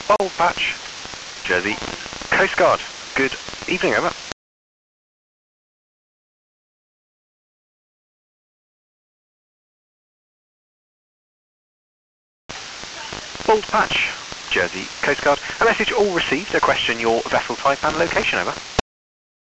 Bold Patch, Jersey, Coast Guard. Good evening, over. Bold Patch, Jersey, Coast Guard. A message all received. A question your vessel type and location, over.